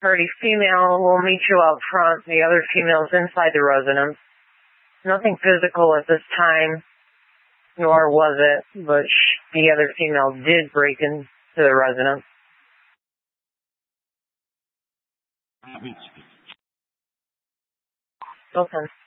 Party female will meet you out front. The other female's inside the residence. Nothing physical at this time, nor was it, but the other female did break into the residence. Open.